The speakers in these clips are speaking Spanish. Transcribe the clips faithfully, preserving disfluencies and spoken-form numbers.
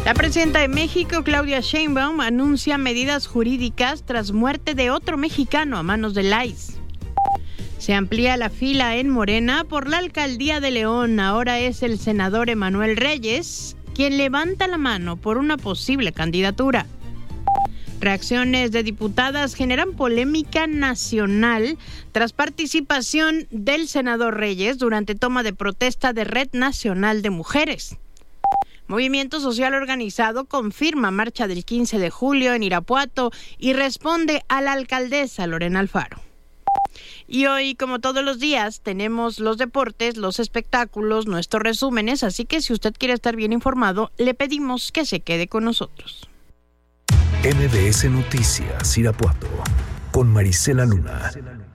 La presidenta de México, Claudia Sheinbaum, anuncia medidas jurídicas tras muerte de otro mexicano a manos del I C E. Se amplía la fila en Morena por la alcaldía de León. Ahora es el senador Emanuel Reyes quien levanta la mano por una posible candidatura. Reacciones de diputadas generan polémica nacional tras participación del senador Reyes durante toma de protesta de Red Nacional de Mujeres. Movimiento Social Organizado confirma marcha del quince de julio en Irapuato y responde a la alcaldesa Lorena Alfaro. Y hoy, como todos los días, tenemos los deportes, los espectáculos, nuestros resúmenes, así que si usted quiere estar bien informado, le pedimos que se quede con nosotros. M B S Noticias Irapuato, con Marisela Luna.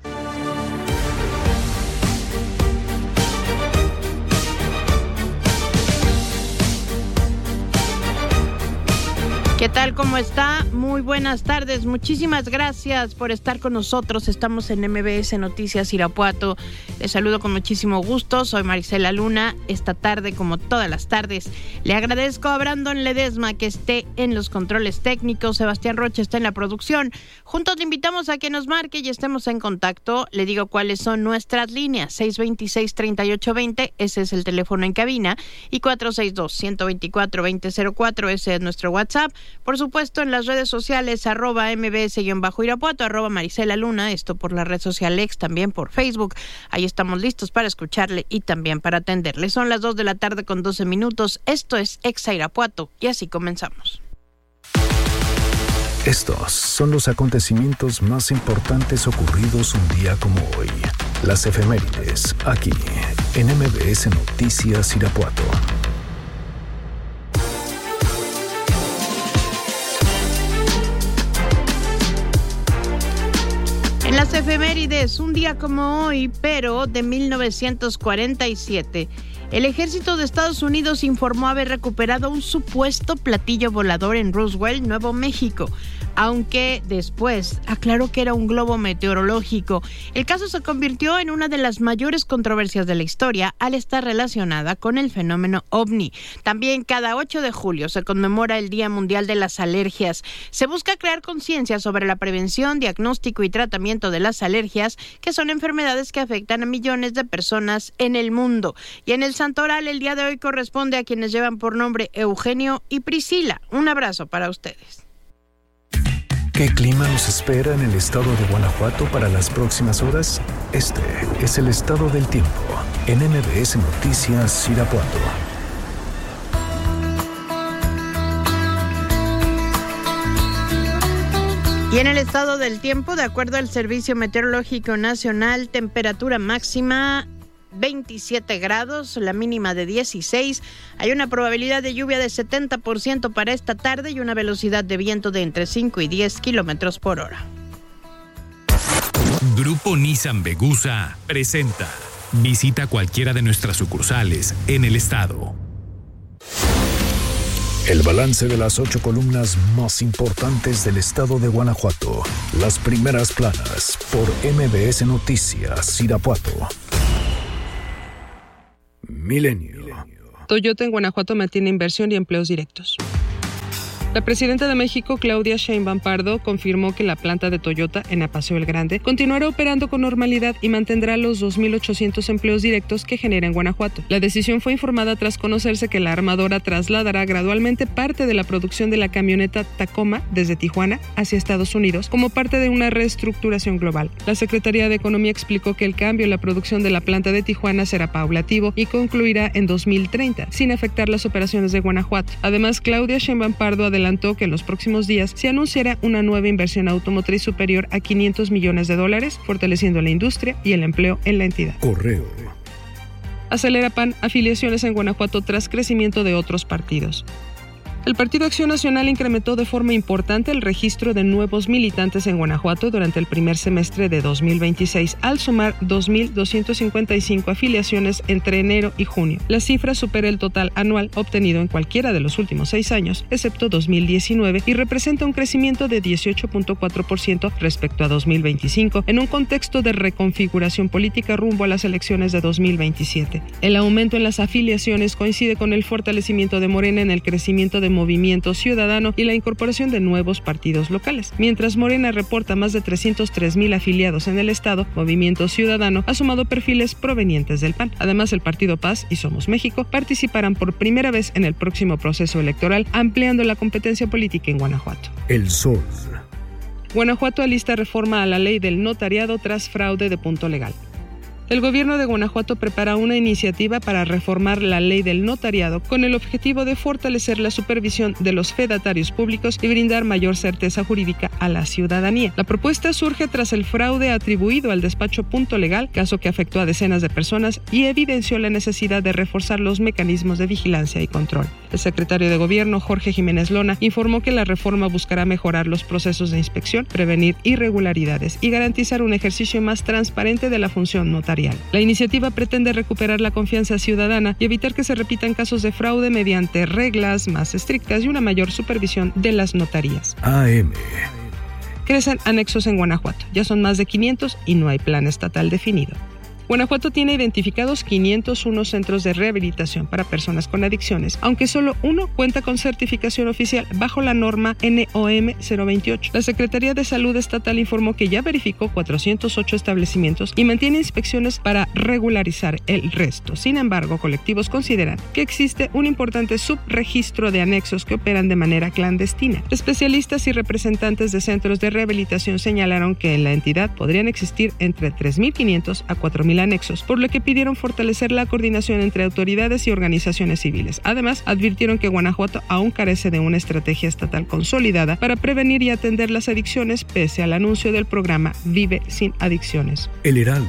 ¿Qué tal? ¿Cómo está? Muy buenas tardes. Muchísimas gracias por estar con nosotros. Estamos en M B S Noticias Irapuato. Les saludo con muchísimo gusto. Soy Marisela Luna. Esta tarde, como todas las tardes, le agradezco a Brandon Ledesma que esté en los controles técnicos. Sebastián Rocha está en la producción. Juntos le invitamos a que nos marque y estemos en contacto. Le digo cuáles son nuestras líneas. seis dos seis, tres ocho dos cero, ese es el teléfono en cabina. Y cuatro seis dos, uno dos cuatro, dos cero cero cuatro, ese es nuestro WhatsApp. Por supuesto, en las redes sociales, arroba mbs-irapuato, arroba Marisela Luna, esto por la red social X, también por Facebook. Ahí estamos listos para escucharle y también para atenderle. Son las dos de la tarde con doce minutos. Esto es Exa Irapuato y así comenzamos. Estos son los acontecimientos más importantes ocurridos un día como hoy. Las efemérides, aquí, en M B S Noticias Irapuato. En las efemérides, un día como hoy, pero de mil novecientos cuarenta y siete, el ejército de Estados Unidos informó haber recuperado un supuesto platillo volador en Roswell, Nuevo México, aunque después aclaró que era un globo meteorológico. El caso se convirtió en una de las mayores controversias de la historia al estar relacionada con el fenómeno ovni. También cada ocho de julio se conmemora el Día Mundial de las Alergias. Se busca crear conciencia sobre la prevención, diagnóstico y tratamiento de las alergias, que son enfermedades que afectan a millones de personas en el mundo. Y en el Santoral, el día de hoy corresponde a quienes llevan por nombre Eugenio y Priscila. Un abrazo para ustedes. ¿Qué clima nos espera en el estado de Guanajuato para las próximas horas? Este es el estado del tiempo en M B S Noticias Irapuato. Y en el estado del tiempo, de acuerdo al Servicio Meteorológico Nacional, temperatura máxima veintisiete grados, la mínima de dieciséis. Hay una probabilidad de lluvia de setenta por ciento para esta tarde y una velocidad de viento de entre cinco y diez kilómetros por hora. Grupo Nissan Vegusa presenta. Visita cualquiera de nuestras sucursales en el estado. El balance de las ocho columnas más importantes del estado de Guanajuato. Las primeras planas por M B S Noticias Irapuato. Milenio. Toyota en Guanajuato mantiene inversión y empleos directos. La presidenta de México, Claudia Sheinbaum Pardo, confirmó que la planta de Toyota en Apaseo el Grande continuará operando con normalidad y mantendrá los dos mil ochocientos empleos directos que genera en Guanajuato. La decisión fue informada tras conocerse que la armadora trasladará gradualmente parte de la producción de la camioneta Tacoma desde Tijuana hacia Estados Unidos como parte de una reestructuración global. La Secretaría de Economía explicó que el cambio en la producción de la planta de Tijuana será paulativo y concluirá en dos mil treinta, sin afectar las operaciones de Guanajuato. Además, Claudia Sheinbaum Pardo adelantó que en los próximos días se anunciará una nueva inversión automotriz superior a quinientos millones de dólares, fortaleciendo la industria y el empleo en la entidad. Correo. Acelera P A N afiliaciones en Guanajuato tras crecimiento de otros partidos. El Partido Acción Nacional incrementó de forma importante el registro de nuevos militantes en Guanajuato durante el primer semestre de dos mil veintiséis, al sumar dos mil doscientas cincuenta y cinco afiliaciones entre enero y junio. La cifra supera el total anual obtenido en cualquiera de los últimos seis años, excepto dos mil diecinueve, y representa un crecimiento de dieciocho punto cuatro por ciento respecto a dos mil veinticinco, en un contexto de reconfiguración política rumbo a las elecciones de dos mil veintisiete. El aumento en las afiliaciones coincide con el fortalecimiento de Morena en el crecimiento de Movimiento Ciudadano y la incorporación de nuevos partidos locales. Mientras Morena reporta más de trescientos tres mil afiliados en el estado, Movimiento Ciudadano ha sumado perfiles provenientes del P A N. Además, el Partido Paz y Somos México participarán por primera vez en el próximo proceso electoral, ampliando la competencia política en Guanajuato. El Sol. Guanajuato alista reforma a la ley del notariado tras fraude de punto legal. El gobierno de Guanajuato prepara una iniciativa para reformar la ley del notariado con el objetivo de fortalecer la supervisión de los fedatarios públicos y brindar mayor certeza jurídica a la ciudadanía. La propuesta surge tras el fraude atribuido al despacho Punto Legal, caso que afectó a decenas de personas y evidenció la necesidad de reforzar los mecanismos de vigilancia y control. El secretario de Gobierno, Jorge Jiménez Lona, informó que la reforma buscará mejorar los procesos de inspección, prevenir irregularidades y garantizar un ejercicio más transparente de la función notarial. La iniciativa pretende recuperar la confianza ciudadana y evitar que se repitan casos de fraude mediante reglas más estrictas y una mayor supervisión de las notarías. A M. Crecen anexos en Guanajuato. Ya son más de quinientos y no hay plan estatal definido. Guanajuato tiene identificados quinientos uno centros de rehabilitación para personas con adicciones, aunque solo uno cuenta con certificación oficial bajo la norma N O M cero veintiocho. La Secretaría de Salud Estatal informó que ya verificó cuatrocientos ocho establecimientos y mantiene inspecciones para regularizar el resto. Sin embargo, colectivos consideran que existe un importante subregistro de anexos que operan de manera clandestina. Especialistas y representantes de centros de rehabilitación señalaron que en la entidad podrían existir entre tres mil quinientos a cuatro mil anexos, por lo que pidieron fortalecer la coordinación entre autoridades y organizaciones civiles. Además, advirtieron que Guanajuato aún carece de una estrategia estatal consolidada para prevenir y atender las adicciones, pese al anuncio del programa Vive sin Adicciones. El Heraldo.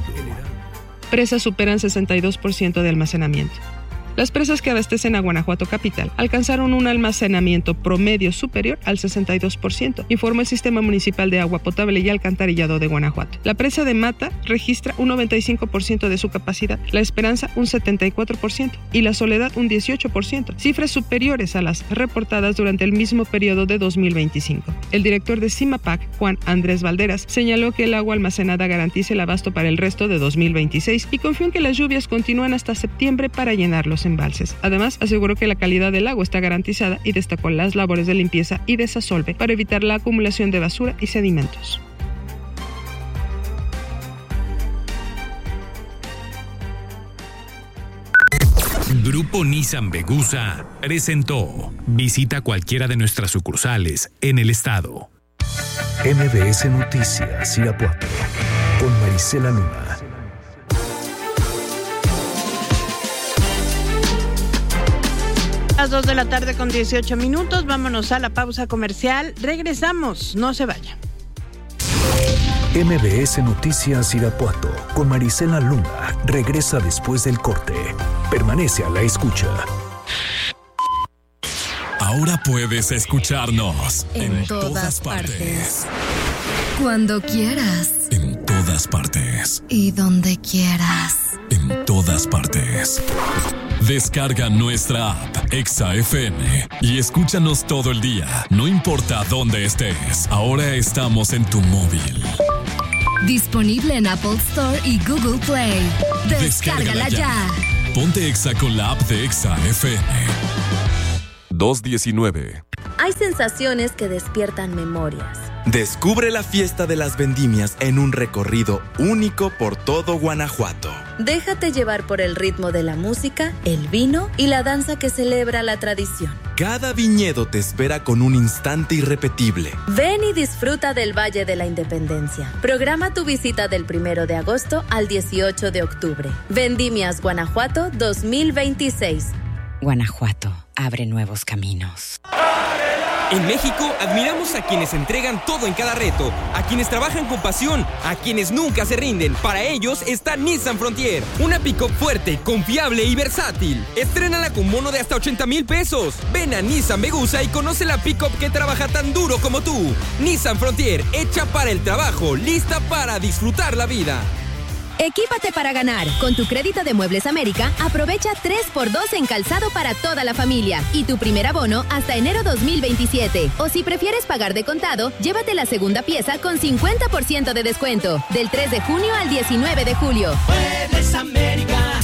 Presas superan sesenta y dos por ciento de almacenamiento. Las presas que abastecen a Guanajuato capital alcanzaron un almacenamiento promedio superior al sesenta y dos por ciento, informó el Sistema Municipal de Agua Potable y Alcantarillado de Guanajuato. La presa de Mata registra un noventa y cinco por ciento de su capacidad, La Esperanza un setenta y cuatro por ciento y La Soledad un dieciocho por ciento, cifras superiores a las reportadas durante el mismo periodo de dos mil veinticinco. El director de CIMAPAC, Juan Andrés Valderas, señaló que el agua almacenada garantiza el abasto para el resto de dos mil veintiséis y confió en que las lluvias continúan hasta septiembre para llenar los embalses. Además, aseguró que la calidad del agua está garantizada y destacó las labores de limpieza y desasolve para evitar la acumulación de basura y sedimentos. Grupo Nissan Vegusa presentó. Visita cualquiera de nuestras sucursales en el estado. M B S Noticias Irapuato con Marisela Luna. Las dos de la tarde con dieciocho minutos, vámonos a la pausa comercial. Regresamos, no se vaya. M B S Noticias Irapuato con Marisela Luna regresa después del corte. Permanece a la escucha. Ahora puedes escucharnos en, en todas, todas partes. partes. Cuando quieras. En todas partes. Y donde quieras. En todas partes. Descarga nuestra app Exa F M y escúchanos todo el día, no importa dónde estés. Ahora estamos en tu móvil. Disponible en Apple Store y Google Play. Descárgala, Descárgala ya. ya. Ponte Exa con la app de Exa F M. dos diecinueve. Hay sensaciones que despiertan memorias. Descubre la fiesta de las vendimias en un recorrido único por todo Guanajuato. Déjate llevar por el ritmo de la música, el vino y la danza que celebra la tradición. Cada viñedo te espera con un instante irrepetible. Ven y disfruta del Valle de la Independencia. Programa tu visita del primero de agosto al dieciocho de octubre. Vendimias Guanajuato dos mil veintiséis. Guanajuato abre nuevos caminos. En México, admiramos a quienes entregan todo en cada reto, a quienes trabajan con pasión, a quienes nunca se rinden. Para ellos está Nissan Frontier, una pick-up fuerte, confiable y versátil. Estrénala con bono de hasta ochenta mil pesos. Ven a Nissan Vegusa y conoce la pick-up que trabaja tan duro como tú. Nissan Frontier, hecha para el trabajo, lista para disfrutar la vida. Equípate para ganar. Con tu crédito de Muebles América, aprovecha tres por dos en calzado para toda la familia y tu primer abono hasta enero dos mil veintisiete. O si prefieres pagar de contado, llévate la segunda pieza con cincuenta por ciento de descuento. Del tres de junio al diecinueve de julio. Muebles América,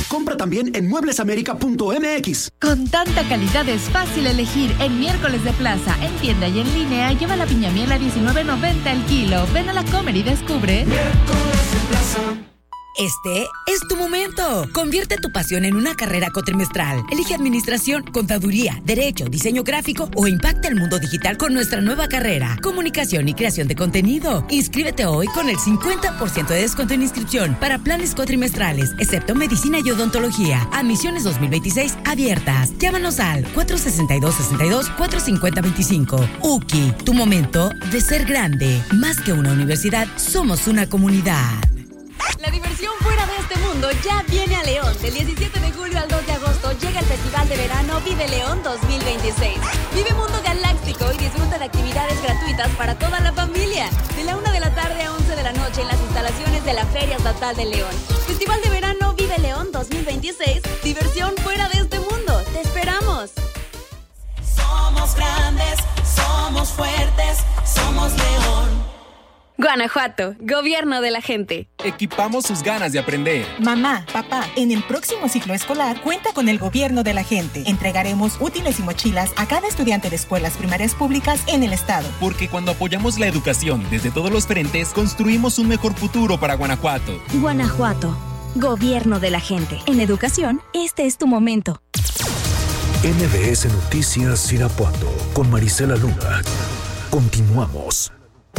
Compra también en muebles américa punto m x. Con tanta calidad es fácil elegir. En Miércoles de Plaza, en tienda y en línea, lleva la piña miel a diecinueve noventa el kilo. Ven a la Comer y descubre. Miércoles de Plaza. Este es tu momento. Convierte tu pasión en una carrera cuatrimestral. Elige administración, contaduría, derecho, diseño gráfico o impacta el mundo digital con nuestra nueva carrera, comunicación y creación de contenido. Inscríbete hoy con el cincuenta por ciento de descuento en inscripción para planes cuatrimestrales, excepto medicina y odontología. Admisiones dos mil veintiséis abiertas. Llámanos al cuatro sesenta y dos, sesenta y dos, cuatro cincuenta, veinticinco. U C I, tu momento de ser grande. Más que una universidad, somos una comunidad. La diversión fuera de este mundo ya viene a León. Del diecisiete de julio al dos de agosto llega el Festival de Verano Vive León dos mil veintiséis. Vive Mundo Galáctico y disfruta de actividades gratuitas para toda la familia. De la una de la tarde a once de la noche en las instalaciones de la Feria Estatal de León. Festival de Verano Vive León dos mil veintiséis. Diversión fuera de este mundo. ¡Te esperamos! Somos grandes, somos fuertes, somos León. Guanajuato, gobierno de la gente. Equipamos sus ganas de aprender. Mamá, papá, en el próximo ciclo escolar cuenta con el gobierno de la gente. Entregaremos útiles y mochilas a cada estudiante de escuelas primarias públicas en el estado. Porque cuando apoyamos la educación desde todos los frentes, construimos un mejor futuro para Guanajuato. Guanajuato, gobierno de la gente. En educación, este es tu momento. N B S Noticias Irapuato con Marisela Luna. Continuamos.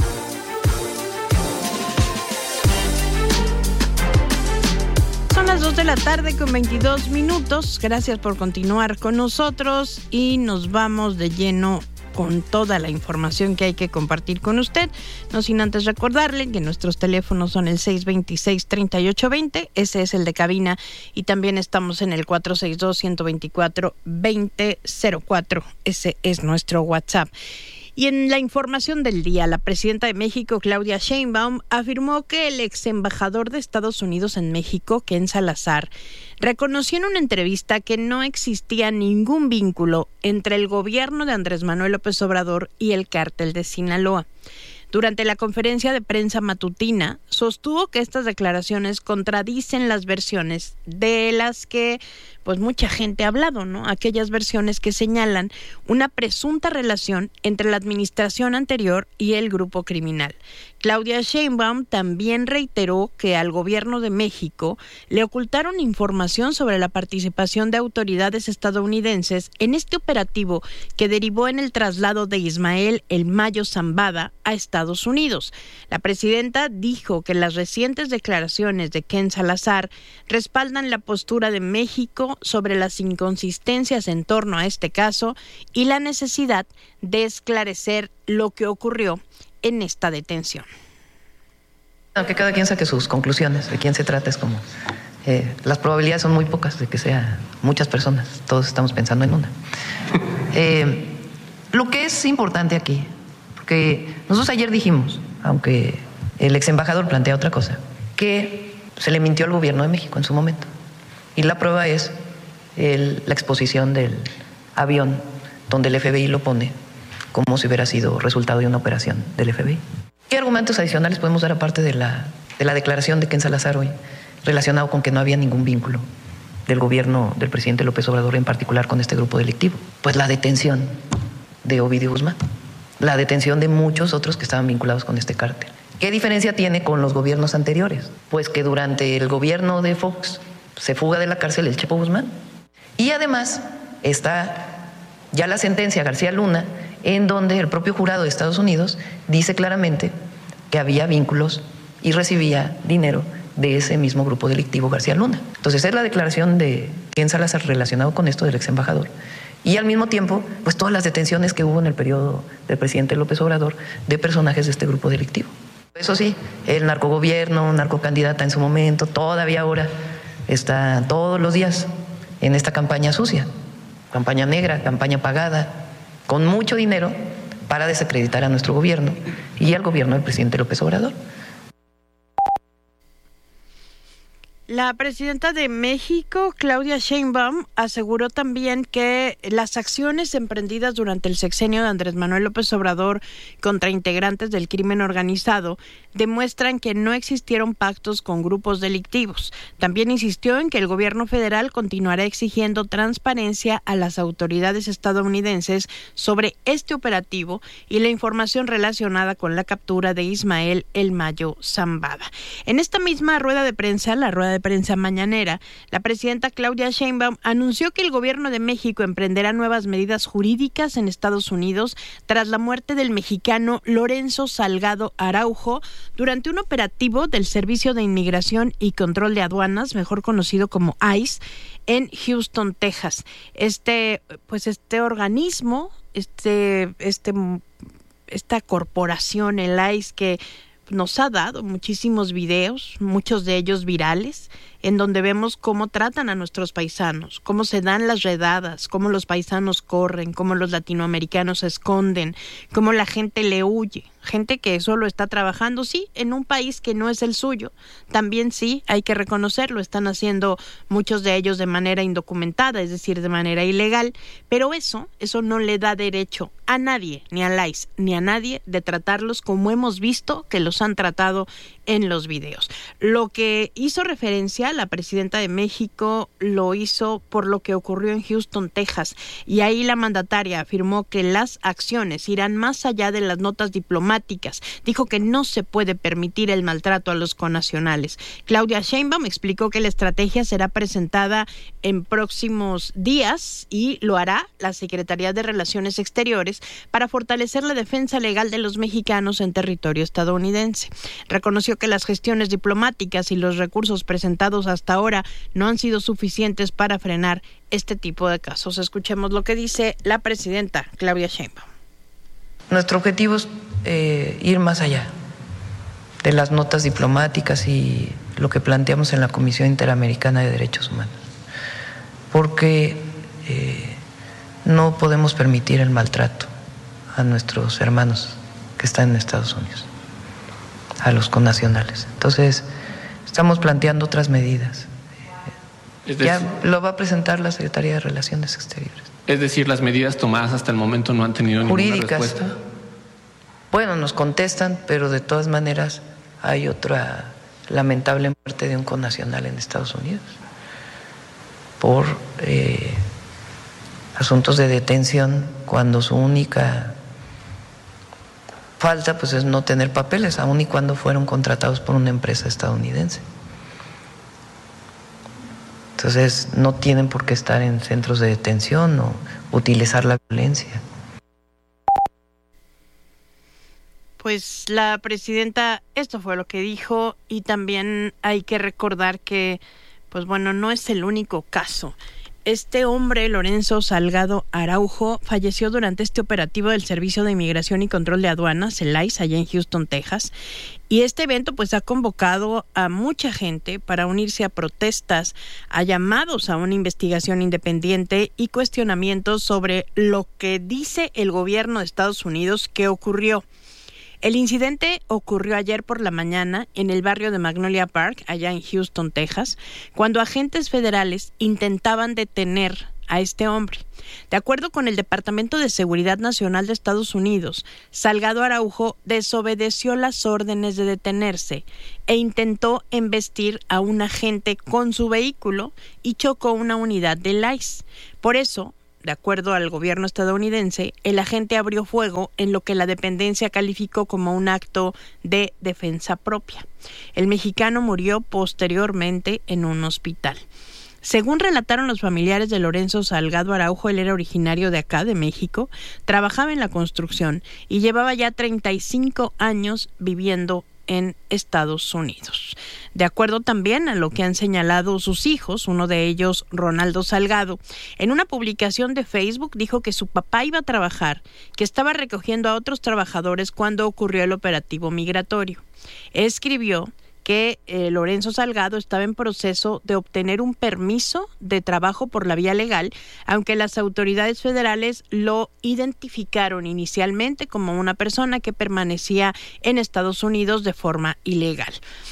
Son las dos de la tarde con veintidós minutos. Gracias por continuar con nosotros y nos vamos de lleno con toda la información que hay que compartir con usted. No sin antes recordarle que nuestros teléfonos son el seis dos seis, tres ocho dos cero, ese es el de cabina, y también estamos en el cuatro seis dos, uno dos cuatro, dos cero cero cuatro, ese es nuestro WhatsApp. Y en la información del día, la presidenta de México, Claudia Sheinbaum, afirmó que el ex embajador de Estados Unidos en México, Ken Salazar, reconoció en una entrevista que no existía ningún vínculo entre el gobierno de Andrés Manuel López Obrador y el cártel de Sinaloa. Durante la conferencia de prensa matutina, sostuvo que estas declaraciones contradicen las versiones de las que pues mucha gente ha hablado, ¿no? Aquellas versiones que señalan una presunta relación entre la administración anterior y el grupo criminal. Claudia Sheinbaum también reiteró que al gobierno de México le ocultaron información sobre la participación de autoridades estadounidenses en este operativo que derivó en el traslado de Ismael El Mayo Zambada a Estados Unidos. La presidenta dijo que las recientes declaraciones de Ken Salazar respaldan la postura de México sobre las inconsistencias en torno a este caso y la necesidad de esclarecer lo que ocurrió en esta detención. Aunque cada quien saque sus conclusiones, de quién se trata, es como eh, las probabilidades son muy pocas de que sea muchas personas, todos estamos pensando en una. Eh, lo que es importante aquí, porque nosotros ayer dijimos, aunque el ex embajador plantea otra cosa, que se le mintió al gobierno de México en su momento. Y la prueba es el, la exposición del avión donde el F B I lo pone como si hubiera sido resultado de una operación del F B I. ¿Qué argumentos adicionales podemos dar aparte de la, de la declaración de Ken Salazar hoy, relacionado con que no había ningún vínculo del gobierno del presidente López Obrador, en particular con este grupo delictivo? Pues la detención de Ovidio Guzmán, la detención de muchos otros que estaban vinculados con este cártel. ¿Qué diferencia tiene con los gobiernos anteriores? Pues que durante el gobierno de Fox se fuga de la cárcel el Chapo Guzmán. Y además está ya la sentencia García Luna, en donde el propio jurado de Estados Unidos dice claramente que había vínculos y recibía dinero de ese mismo grupo delictivo García Luna. Entonces es la declaración de Ken Salazar relacionado con esto del ex embajador. Y al mismo tiempo, pues todas las detenciones que hubo en el periodo del presidente López Obrador de personajes de este grupo delictivo. Eso sí, el narcogobierno, narcocandidata en su momento, todavía ahora está todos los días en esta campaña sucia, campaña negra, campaña pagada, con mucho dinero para desacreditar a nuestro gobierno y al gobierno del presidente López Obrador. La presidenta de México, Claudia Sheinbaum, aseguró también que las acciones emprendidas durante el sexenio de Andrés Manuel López Obrador contra integrantes del crimen organizado demuestran que no existieron pactos con grupos delictivos. También insistió en que el gobierno federal continuará exigiendo transparencia a las autoridades estadounidenses sobre este operativo y la información relacionada con la captura de Ismael El Mayo Zambada. En esta misma rueda de prensa, la rueda de prensa mañanera, la presidenta Claudia Sheinbaum anunció que el gobierno de México emprenderá nuevas medidas jurídicas en Estados Unidos tras la muerte del mexicano Lorenzo Salgado Araujo durante un operativo del Servicio de Inmigración y Control de Aduanas, mejor conocido como ICE, en Houston, Texas. Este, pues este organismo, este, este, esta corporación, el ICE, que nos ha dado muchísimos videos, muchos de ellos virales, en donde vemos cómo tratan a nuestros paisanos, cómo se dan las redadas, cómo los paisanos corren, cómo los latinoamericanos se esconden, cómo la gente le huye. Gente que solo está trabajando, sí, en un país que no es el suyo. También sí, hay que reconocerlo, están haciendo muchos de ellos de manera indocumentada, es decir, de manera ilegal, pero eso, eso no le da derecho a nadie, ni al ICE, ni a nadie, de tratarlos como hemos visto que los han tratado en los videos. Lo que hizo referencia la presidenta de México lo hizo por lo que ocurrió en Houston, Texas, y ahí la mandataria afirmó que las acciones irán más allá de las notas diplomáticas. Dijo que no se puede permitir el maltrato a los connacionales. Claudia Sheinbaum explicó que la estrategia será presentada en próximos días y lo hará la Secretaría de Relaciones Exteriores para fortalecer la defensa legal de los mexicanos en territorio estadounidense. Reconoció que las gestiones diplomáticas y los recursos presentados hasta ahora no han sido suficientes para frenar este tipo de casos. Escuchemos lo que dice la presidenta Claudia Sheinbaum. Nuestro objetivo es eh, ir más allá de las notas diplomáticas y lo que planteamos en la Comisión Interamericana de Derechos Humanos, porque eh, no podemos permitir el maltrato a nuestros hermanos que están en Estados Unidos, a los connacionales. Entonces, estamos planteando otras medidas. Es decir, ya lo va a presentar la Secretaría de Relaciones Exteriores. Es decir, las medidas tomadas hasta el momento no han tenido Jurídicas. Ninguna respuesta. Bueno, nos contestan, pero de todas maneras hay otra lamentable muerte de un connacional en Estados Unidos por eh, asuntos de detención, cuando su única falta pues es no tener papeles, aun y cuando fueron contratados por una empresa estadounidense. Entonces no tienen por qué estar en centros de detención o utilizar la violencia. Pues la presidenta, esto fue lo que dijo, y también hay que recordar que, pues bueno, no es el único caso. Este hombre, Lorenzo Salgado Araujo, falleció durante este operativo del Servicio de Inmigración y Control de Aduanas, el ICE, allá en Houston, Texas. Y este evento pues ha convocado a mucha gente para unirse a protestas, a llamados a una investigación independiente y cuestionamientos sobre lo que dice el gobierno de Estados Unidos que ocurrió. El incidente ocurrió ayer por la mañana en el barrio de Magnolia Park, allá en Houston, Texas, cuando agentes federales intentaban detener a este hombre. De acuerdo con el Departamento de Seguridad Nacional de Estados Unidos, Salgado Araujo desobedeció las órdenes de detenerse e intentó embestir a un agente con su vehículo y chocó una unidad del ICE. Por eso, de acuerdo al gobierno estadounidense, el agente abrió fuego en lo que la dependencia calificó como un acto de defensa propia. El mexicano murió posteriormente en un hospital. Según relataron los familiares de Lorenzo Salgado Araujo, él era originario de acá, de México, trabajaba en la construcción y llevaba ya treinta y cinco años viviendo en Estados Unidos. De acuerdo también a lo que han señalado sus hijos, uno de ellos, Ronaldo Salgado, en una publicación de Facebook dijo que su papá iba a trabajar, que estaba recogiendo a otros trabajadores cuando ocurrió el operativo migratorio. Escribió que eh, Lorenzo Salgado estaba en proceso de obtener un permiso de trabajo por la vía legal, aunque las autoridades federales lo identificaron inicialmente como una persona que permanecía en Estados Unidos de forma ilegal.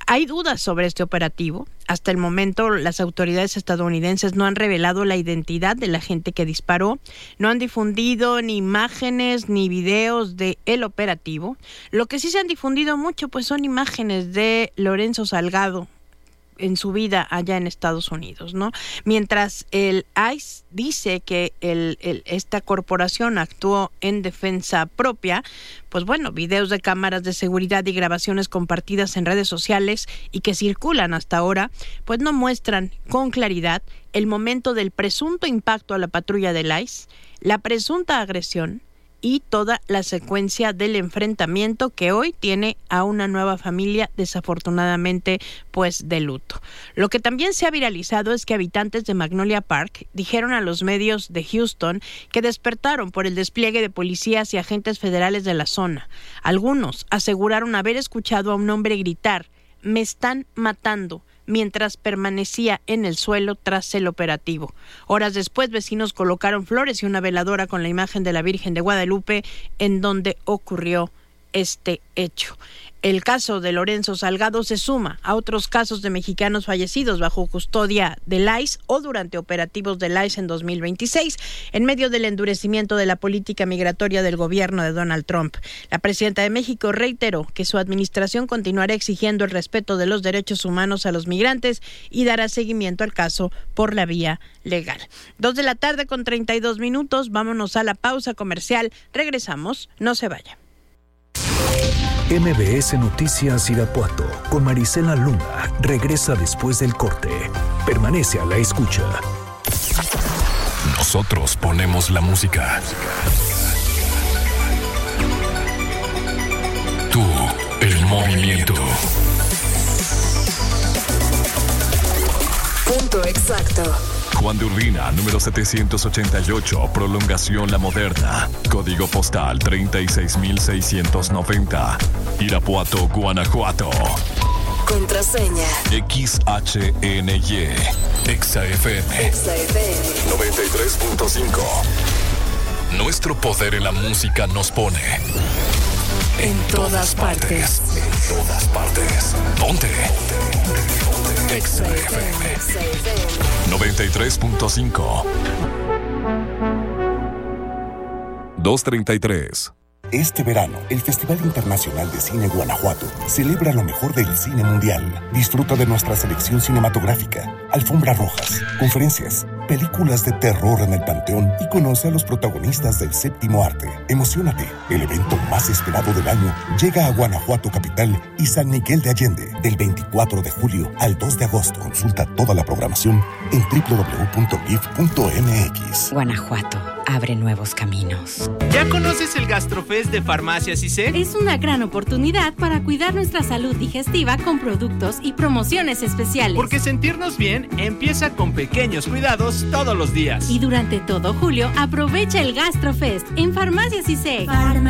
Hay dudas sobre este operativo. Hasta el momento, las autoridades estadounidenses no han revelado la identidad de la gente que disparó, no han difundido ni imágenes ni videos del operativo. Lo que sí se han difundido mucho, pues, son imágenes de Lorenzo Salgado en su vida allá en Estados Unidos, ¿no? Mientras el I C E dice que el, el, esta corporación actuó en defensa propia, pues bueno, videos de cámaras de seguridad y grabaciones compartidas en redes sociales y que circulan hasta ahora, pues no muestran con claridad el momento del presunto impacto a la patrulla del I C E, la presunta agresión y toda la secuencia del enfrentamiento que hoy tiene a una nueva familia desafortunadamente pues de luto. Lo que también se ha viralizado es que habitantes de Magnolia Park dijeron a los medios de Houston que despertaron por el despliegue de policías y agentes federales de la zona. Algunos aseguraron haber escuchado a un hombre gritar: "Me están matando", mientras permanecía en el suelo tras el operativo. Horas después, vecinos colocaron flores y una veladora con la imagen de la Virgen de Guadalupe en donde ocurrió este hecho. El caso de Lorenzo Salgado se suma a otros casos de mexicanos fallecidos bajo custodia del I C E o durante operativos del I C E en dos mil veintiséis, en medio del endurecimiento de la política migratoria del gobierno de Donald Trump. La presidenta de México reiteró que su administración continuará exigiendo el respeto de los derechos humanos a los migrantes y dará seguimiento al caso por la vía legal. Dos de la tarde con treinta y dos minutos, vámonos a la pausa comercial. Regresamos, no se vaya. M B S Noticias Irapuato con Marisela Luna regresa después del corte. Permanece a la escucha. Nosotros ponemos la música. Tú, el movimiento. Punto exacto. Juan de Urbina, número setecientos ochenta y ocho, Prolongación La Moderna. Código postal treinta y seis mil seiscientos noventa. Irapuato, Guanajuato. Contraseña. X H N Y. Exa F M. Exa F M. noventa y tres punto cinco. Nuestro poder en la música nos pone en todas partes. En todas partes. Ponte. Exa F M. noventa y tres punto cinco. dos treinta y tres. Este verano, el Festival Internacional de Cine Guanajuato celebra lo mejor del cine mundial. Disfruta de nuestra selección cinematográfica, alfombras rojas, conferencias, películas de terror en el Panteón y conoce a los protagonistas del séptimo arte. Emociónate, el evento más esperado del año llega a Guanajuato capital y San Miguel de Allende del veinticuatro de julio al dos de agosto. Consulta toda la programación en doble u doble u doble u punto gif punto eme equis. Guanajuato abre nuevos caminos. ¿Ya conoces el GastroFest de Farmacias I C E? Es una gran oportunidad para cuidar nuestra salud digestiva con productos y promociones especiales. Porque sentirnos bien empieza con pequeños cuidados todos los días. Y durante todo julio, aprovecha el GastroFest en Farmacias I C E. Farma